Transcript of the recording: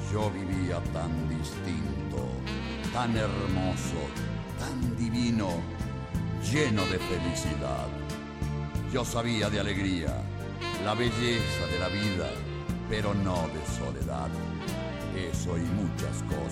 Yo vivía tan distinto, tan hermoso, tan divino, lleno de felicidad. Yo sabía de alegría, la belleza de la vida, pero no de soledad. Eso y muchas cosas